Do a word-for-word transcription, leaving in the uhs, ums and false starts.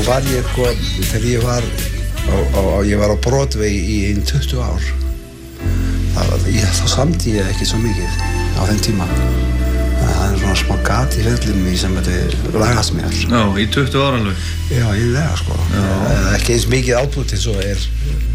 svo var ég sko, þegar ég var á, á, ég var á Broadway í einn tuttugu ár. Það var, ég, þá samdi ég ekki svo mikið á þeim tíma. Það er svona smá gat í ferlinum í sem þetta lagast mér. Já, í tuttugu ára alveg? Já, eiginlega sko. Eða ekki eins mikið output eins og er